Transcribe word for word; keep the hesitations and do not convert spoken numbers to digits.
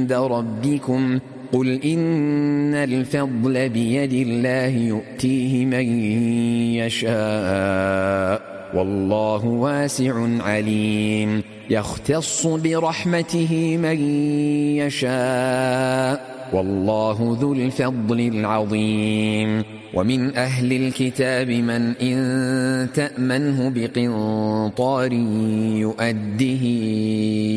عند ربكم قل إن الفضل بيد الله يؤتيه من يشاء والله واسع عليم يختص برحمته من يشاء والله ذو الفضل العظيم ومن أهل الكتاب من إن تأمنه بقنطار يؤده